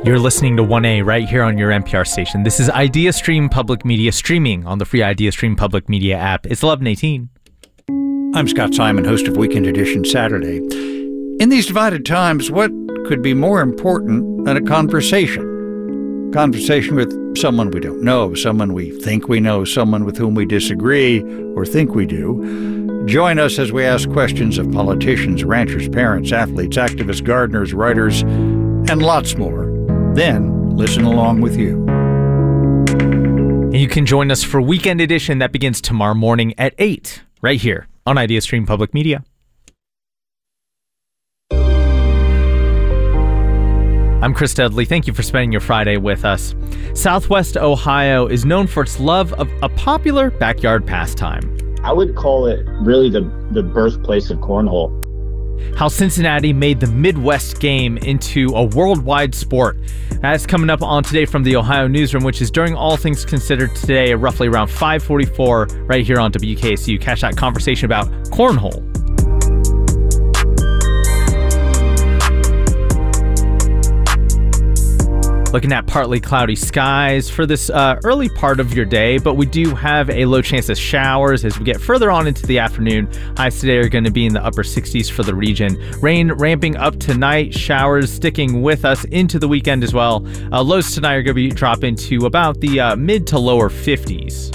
You're listening to 1A right here on your NPR station. This is IdeaStream Public Media streaming on the free IdeaStream Public Media app. It's 11:18. I'm Scott Simon, host of Weekend Edition Saturday. In these divided times, what could be more important than a conversation? Conversation with someone we don't know, someone we think we know, someone with whom we disagree or think we do. Join us as we ask questions of politicians, ranchers, parents, athletes, activists, gardeners, writers, and lots more. Then listen along with you. And you can join us for Weekend Edition that begins tomorrow morning at 8, right here on IdeaStream Public Media. I'm Chris Dudley. Thank you for spending your Friday with us. Southwest Ohio is known for its love of a popular backyard pastime. I would call it really the birthplace of cornhole. How Cincinnati made the Midwest game into a worldwide sport. That's coming up on Today from the Ohio Newsroom, which is during All Things Considered today, roughly around 5:44, right here on WKSU. Catch that conversation about cornhole. Looking at partly cloudy skies for this early part of your day, but we do have a low chance of showers as we get further on into the afternoon. Highs today are going to be in the upper 60s for the region. Rain ramping up tonight, showers sticking with us into the weekend as well. Lows tonight are going to be dropping to about the mid to lower 50s.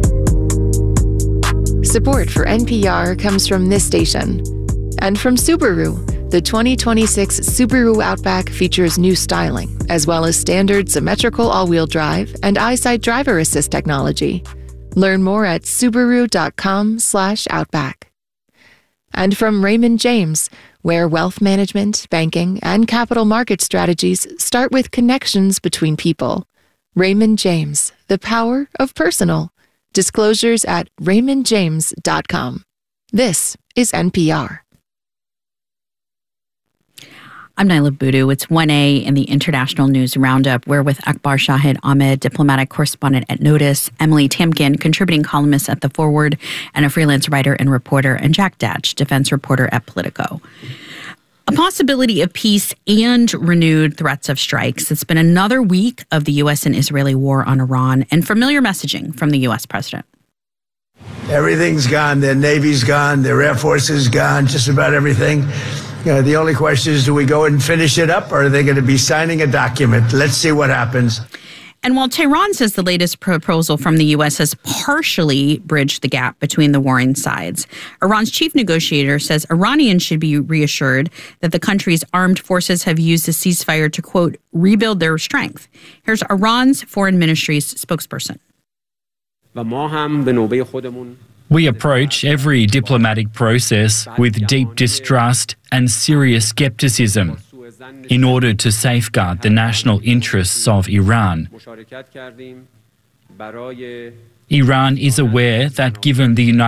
Support for NPR comes from this station and from Subaru. The 2026 Subaru Outback features new styling, as well as standard symmetrical all-wheel drive and EyeSight driver assist technology. Learn more at Subaru.com/Outback. And from Raymond James, where wealth management, banking, and capital market strategies start with connections between people. Raymond James, the power of personal. Disclosures at raymondjames.com. This is NPR. I'm Naila Boodoo. It's 1A in the International News Roundup. We're with Akbar Shahid Ahmed, diplomatic correspondent at Notice, Emily Tamkin, contributing columnist at The Forward, and a freelance writer and reporter, and Jack Datch, defense reporter at Politico. A possibility of peace and renewed threats of strikes. It's been another week of the U.S. and Israeli war on Iran, and familiar messaging from the U.S. president. Everything's gone. Their Navy's gone. Their Air Force is gone. Just about everything. The only question is, do we go and finish it up, or are they going to be signing a document? Let's see what happens. And while Tehran says the latest proposal from the U.S. has partially bridged the gap between the warring sides, Iran's chief negotiator says Iranians should be reassured that the country's armed forces have used the ceasefire to, quote, rebuild their strength. Here's Iran's foreign ministry's spokesperson. We approach every diplomatic process with deep distrust and serious skepticism in order to safeguard the national interests of Iran. Iran is aware that given the United